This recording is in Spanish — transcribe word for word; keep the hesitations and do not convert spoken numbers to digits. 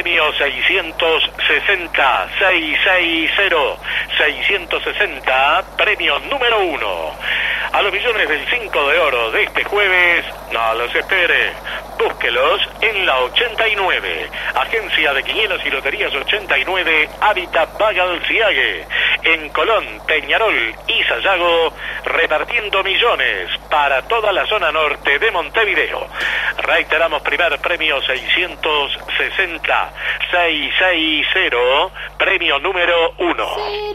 premio seiscientos sesenta, seiscientos sesenta, seiscientos sesenta, premio número uno. A los millones del cinco de oro de este jueves, no los espere, búsquelos en la ochenta y nueve, Agencia de Quinielas y Loterías ochenta y nueve, Hábitat Bagalciague, en Colón, Peñarol y Sayago, repartiendo millones para toda la zona norte de Montevideo. Reiteramos, primer premio seiscientos sesenta, seiscientos sesenta, premio número uno.